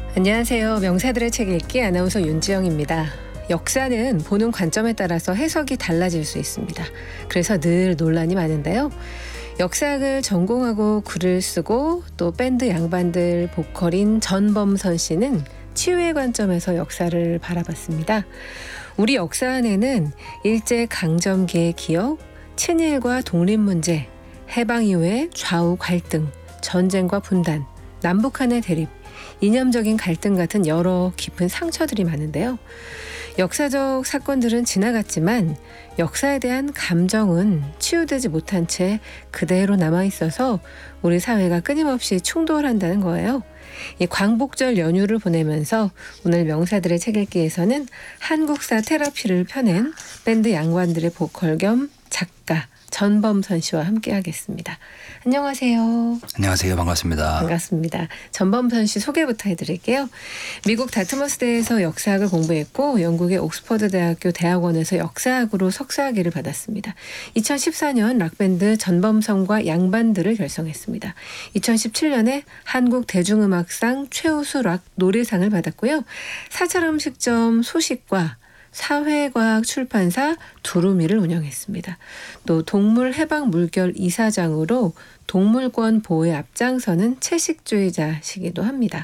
안녕하세요. 명사들의 책 읽기 아나운서 윤지영입니다. 역사는 보는 관점에 따라서 해석이 달라질 수 있습니다. 그래서 늘 논란이 많은데요. 역사학을 전공하고 글을 쓰고 또 밴드 양반들 보컬인 전범선 씨는 치유의 관점에서 역사를 바라봤습니다. 우리 역사 안에는 일제강점기의 기억, 친일과 독립문제, 해방 이후의 좌우 갈등, 전쟁과 분단, 남북한의 대립, 이념적인 갈등 같은 여러 깊은 상처들이 많은데요. 역사적 사건들은 지나갔지만 역사에 대한 감정은 치유되지 못한 채 그대로 남아있어서 우리 사회가 끊임없이 충돌한다는 거예요. 이 광복절 연휴를 보내면서 오늘 명사들의 책 읽기에서는 한국사 테라피를 펴낸 밴드 양반들의 보컬 겸 작가 전범선 씨와 함께 하겠습니다. 안녕하세요. 안녕하세요. 반갑습니다. 반갑습니다. 전범선 씨 소개부터 해드릴게요. 미국 다트머스대에서 역사학을 공부했고 영국의 옥스퍼드 대학교 대학원에서 역사학으로 석사학위를 받았습니다. 2014년 락밴드 전범선과 양반들을 결성했습니다. 2017년에 한국 대중음악상 최우수 락 노래상을 받았고요. 사찰음식점 소식과 사회과학 출판사 두루미를 운영했습니다. 또 동물 해방 물결 이사장으로 동물권 보호에 앞장서는 채식주의자시기도 합니다.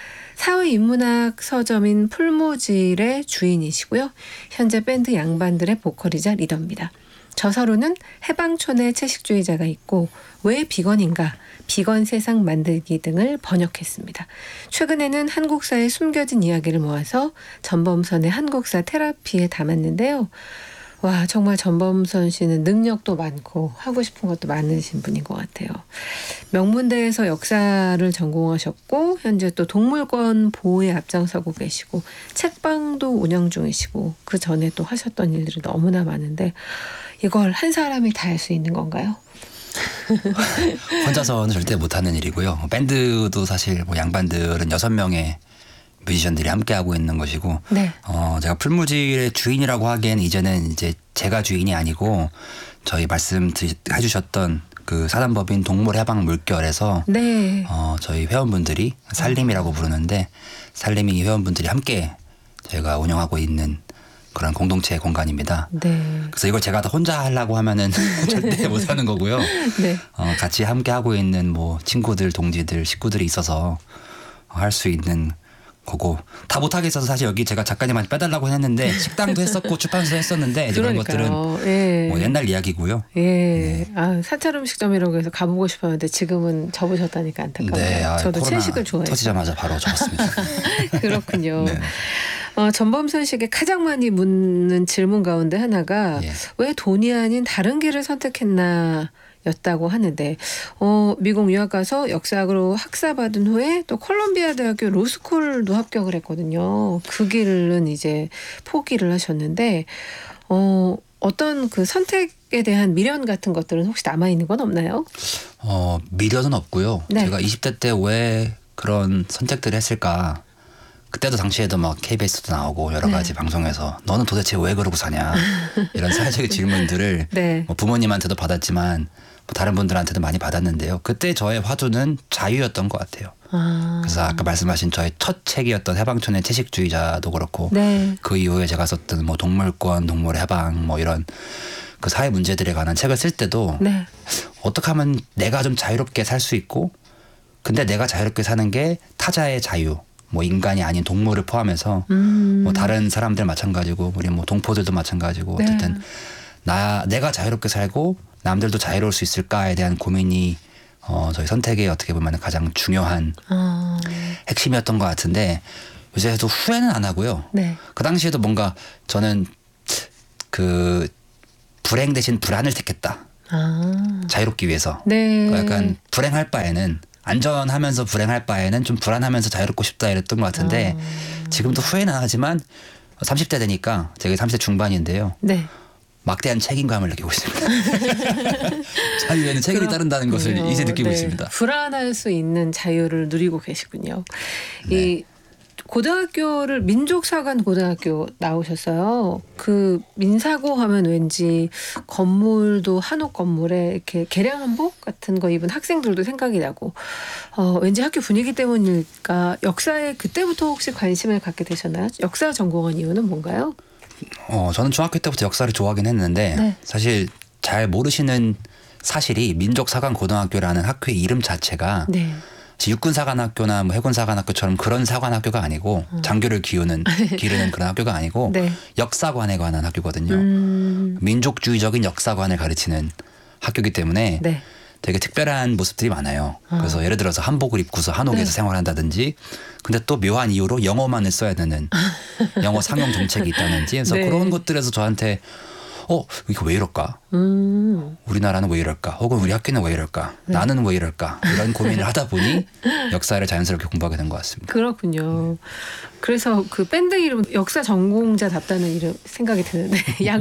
사회인문학 서점인 풀무질의 주인이시고요. 현재 밴드 양반들의 보컬이자 리더입니다. 저서로는 해방촌의 채식주의자가 있고 왜 비건인가, 비건 세상 만들기 등을 번역했습니다. 최근에는 한국사의 숨겨진 이야기를 모아서 전범선의 한국사 테라피에 담았는데요. 와, 정말 전범선 씨는 능력도 많고 하고 싶은 것도 많으신 분인 것 같아요. 명문대에서 역사를 전공하셨고 현재 또 동물권 보호에 앞장서고 계시고 책방도 운영 중이시고 그 전에 또 하셨던 일들이 너무나 많은데 이걸 한 사람이 다 할 수 있는 건가요? 혼자서는 절대 못하는 일이고요. 밴드도 사실 뭐 양반들은 6명의 뮤지션들이 함께 하고 있는 것이고, 네. 제가 풀무질의 주인이라고 하기에는 이제는 이제 제가 주인이 아니고 저희 해주셨던 그 사단법인 동물해방 물결에서 네. 저희 회원분들이 살림이라고 부르는데 살림이 회원분들이 함께 저희가 운영하고 있는 그런 공동체 공간입니다. 네. 그래서 이걸 제가 다 혼자 하려고 하면은 절대 못 하는 거고요. 네. 같이 함께 하고 있는 뭐 친구들, 동지들, 식구들이 있어서 할 수 있는 거고 다 못하게 있어서 사실 여기 제가 작가님한테 빼달라고 했는데 식당도 했었고 출판소 했었는데 이제 그런 것들은 예. 뭐 옛날 이야기고요. 예. 네. 아, 사찰음식점이라고 해서 가보고 싶었는데 지금은 접으셨다니까 안타까워요. 네, 저도 코로나 채식을 좋아해요. 터지자마자 바로 접었습니다. 그렇군요. 네. 전범선 씨에게 가장 많이 묻는 질문 가운데 하나가 예. 왜 돈이 아닌 다른 길을 선택했나 였다고 하는데 미국 유학 가서 역사학으로 학사받은 후에 또 콜롬비아 대학교 로스쿨도 합격을 했거든요. 그 길은 이제 포기를 하셨는데 어떤 그 선택에 대한 미련 같은 것들은 혹시 남아있는 건 없나요? 미련은 없고요. 네. 제가 20대 때 왜 그런 선택들을 했을까. 그때도 당시에도 막 KBS도 나오고 여러 가지 방송에서 너는 도대체 왜 그러고 사냐 이런 사회적인 질문들을 네. 뭐 부모님한테도 받았지만 뭐 다른 분들한테도 많이 받았는데요. 그때 저의 화두는 자유였던 것 같아요. 그래서 아까 말씀하신 저의 첫 책이었던 해방촌의 채식주의자도 그렇고 네. 그 이후에 제가 썼던 뭐 동물권, 동물해방 뭐 이런 그 사회 문제들에 관한 책을 쓸 때도 네. 어떻게 하면 내가 좀 자유롭게 살 수 있고 근데 내가 자유롭게 사는 게 타자의 자유 뭐 인간이 아닌 동물을 포함해서 뭐 다른 사람들 마찬가지고 우리 뭐 동포들도 마찬가지고 네. 어쨌든 내가 자유롭게 살고 남들도 자유로울 수 있을까에 대한 고민이 저희 선택의 어떻게 보면 가장 중요한 핵심이었던 것 같은데 요새도 후회는 안 하고요. 네. 그 당시에도 뭔가 저는 그 불행 대신 불안을 택했다. 자유롭기 위해서. 네. 그러니까 약간 불행할 바에는 안전하면서 불행할 바에는 좀 불안하면서 자유롭고 싶다 이랬던 것 같은데 지금도 후회는 안 하지만 30대 되니까 제가 30대 중반인데요. 네. 막대한 책임감을 느끼고 있습니다. 자유에는 책임이 따른다는 것을 이제 느끼고 있습니다. 불안할 수 있는 자유를 누리고 계시군요. 네. 이 고등학교를 민족사관 고등학교 나오셨어요. 그 민사고 하면 왠지 건물도 한옥 건물에 이렇게 개량 한복 같은 거 입은 학생들도 생각이 나고 왠지 학교 분위기 때문일까 역사에 그때부터 혹시 관심을 갖게 되셨나요? 역사 전공한 이유는 뭔가요? 저는 중학교 때부터 역사를 좋아하긴 했는데 네. 사실 잘 모르시는 사실이 민족사관고등학교라는 학교의 이름 자체가 네. 육군사관학교나 뭐 해군사관학교처럼 그런 사관학교가 아니고 장교를 기르는 그런 학교가 아니고 네. 역사관에 관한 학교거든요. 민족주의적인 역사관을 가르치는 학교이기 때문에 네. 되게 특별한 모습들이 많아요. 그래서 예를 들어서 한복을 입고서 한옥에서 네. 생활한다든지 근데 또 묘한 이유로 영어만을 써야 되는 영어 상용 정책이 있다든지 그래서 네. 그런 것들에서 저한테 이거 왜 이럴까? 우리나라는 왜 이럴까? 혹은 우리 학교는 왜 이럴까? 네. 나는 왜 이럴까? 이런 고민을 하다 보니 역사를 자연스럽게 공부하게 된 것 같습니다. 그렇군요. 그래서 그 밴드 이름 역사 전공자답다는 이름 생각이 드는데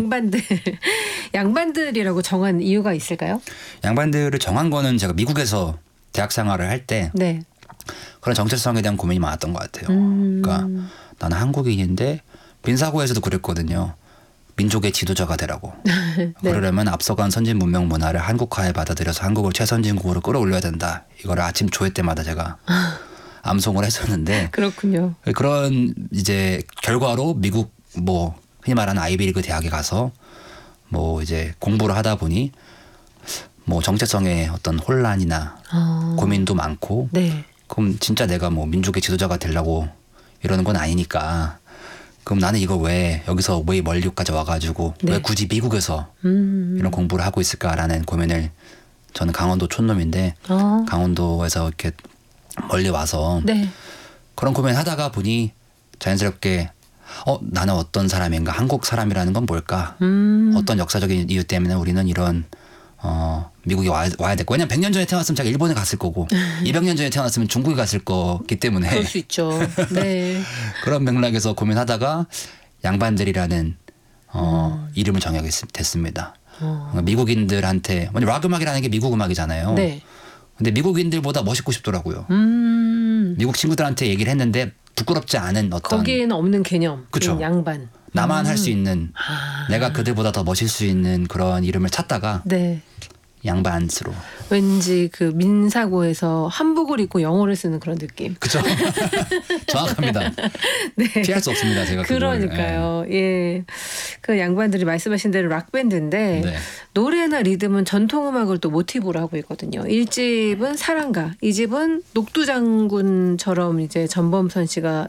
양반들이라고 정한 이유가 있을까요? 양반들을 정한 거는 제가 미국에서 대학 생활을 할 때 네. 그런 정체성에 대한 고민이 많았던 것 같아요. 그러니까 나는 한국인인데 민사고에서도 그랬거든요. 민족의 지도자가 되라고. 네. 그러려면 앞서간 선진 문명 문화를 한국화에 받아들여서 한국을 최선진국으로 끌어올려야 된다. 이거를 아침 조회 때마다 제가 암송을 했었는데 그렇군요. 그런 이제 결과로 미국 뭐 흔히 말하는 아이비리그 대학에 가서 뭐 이제 공부를 하다 보니 뭐 정체성의 어떤 혼란이나 고민도 많고 네. 그럼 진짜 내가 뭐 민족의 지도자가 되려고 이러는 건 아니니까 그럼 나는 이걸 왜 여기서 왜 멀리까지 와가지고 네. 왜 굳이 미국에서 이런 공부를 하고 있을까라는 고민을 저는 강원도 촌놈인데 강원도에서 이렇게 멀리 와서 네. 그런 고민을 하다가 보니 자연스럽게 나는 어떤 사람인가 한국 사람이라는 건 뭘까 어떤 역사적인 이유 때문에 우리는 이런 미국에 와야 됐고 왜냐면 100년 전에 태어났으면 제가 일본에 갔을 거고 200년 전에 태어났으면 중국에 갔을 거기 때문에 그럴 수 있죠. 네. 그런 맥락에서 고민하다가 양반들이라는 이름을 정하게 됐습니다. 그러니까 미국인들한테 락 음악이라는 게 미국 음악이잖아요. 네. 근데 미국인들보다 멋있고 싶더라고요. 미국 친구들한테 얘기를 했는데 부끄럽지 않은 어떤 거기에는 없는 개념. 그쵸. 양반. 나만 할 수 있는 내가 그들보다 더 멋일 수 있는 그런 이름을 찾다가 네. 양반스로. 왠지 그 민사고에서 한복을 입고 영어를 쓰는 그런 느낌. 그죠? 정확합니다. 네. 피할 수 없습니다. 제가 그걸. 그러니까요. 예. 그 양반들이 말씀하신 대로 락밴드인데 네. 노래나 리듬은 전통음악을 또 모티브로 하고 있거든요. 1집은 사랑가, 2집은 녹두장군처럼 이제 전범선 씨가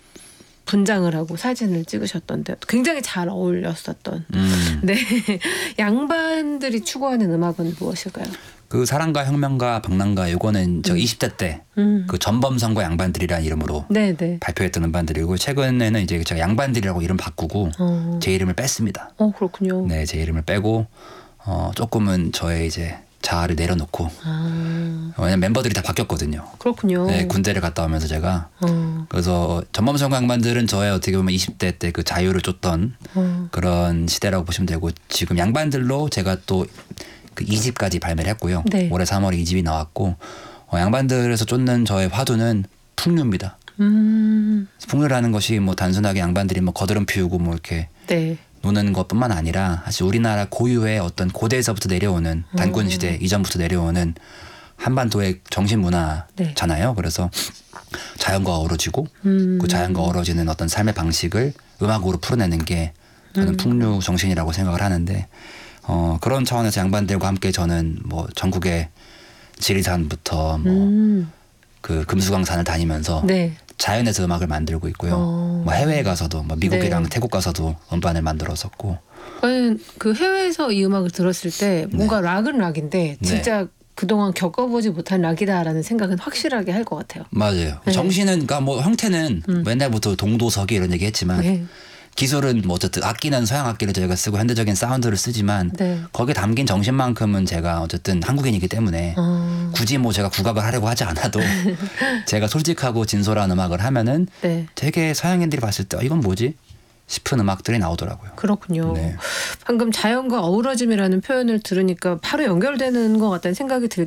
분장을 하고 사진을 찍으셨던데 굉장히 잘 어울렸었던. 네. 양반들이 추구하는 음악은 무엇일까요? 그 사랑가, 혁명가, 방랑가 요거는 저 20대 때 그 전범선과 양반들이라는 이름으로 네네. 발표했던 음반들이고 최근에는 이제 제가 양반들이라고 이름 바꾸고 제 이름을 뺐습니다. 그렇군요. 네, 제 이름을 빼고 조금은 저의 이제 자아를 내려놓고 왜냐면 멤버들이 다 바뀌었거든요. 그렇군요. 네, 군대를 갔다 오면서 제가 그래서 전범선과 양반들은 저의 어떻게 보면 20대 때 그 자유를 쫓던 그런 시대라고 보시면 되고 지금 양반들로 제가 또 그 2집까지 발매를 했고요. 네. 올해 3월에 2집이 나왔고 양반들에서 쫓는 저의 화두는 풍류입니다. 풍류라는 것이 뭐 단순하게 양반들이 뭐 거드름 피우고 뭐 이렇게 네. 노는 것뿐만 아니라 사실 우리나라 고유의 어떤 고대에서부터 내려오는 단군 시대 이전부터 내려오는 한반도의 정신 문화잖아요. 네. 그래서 자연과 어우러지고 그 자연과 어우러지는 어떤 삶의 방식을 음악으로 풀어내는 게 저는 풍류 정신이라고 생각을 하는데 그런 차원에서 양반들과 함께 저는 뭐 전국의 지리산부터 뭐 그 금수강산을 다니면서 네. 자연에서 음악을 만들고 있고요. 뭐 해외에 가서도 뭐 미국이랑 네. 태국 가서도 음반을 만들었었고. 저는 그 해외에서 이 음악을 들었을 때 뭔가 락은 락인데 진짜 그동안 겪어보지 못한 락이다라는 생각은 확실하게 할 것 같아요. 맞아요. 네. 정신은 그러니까 뭐 형태는 맨날부터 동도서기 이런 얘기 했지만 네. 기술은 뭐 어쨌든 악기는 서양 악기를 저희가 쓰고 현대적인 사운드를 쓰지만 네. 거기에 담긴 정신만큼은 제가 어쨌든 한국인이기 때문에 굳이 뭐 제가 국악을 하려고 하지 않아도 제가 솔직하고 진솔한 음악을 하면은 네. 되게 서양인들이 봤을 때 이건 뭐지 싶은 음악들이 나오더라고요. 그렇군요. 네. 방금 자연과 어우러짐이라는 표현을 들으니까 바로 연결되는 것 같다는 생각이 들긴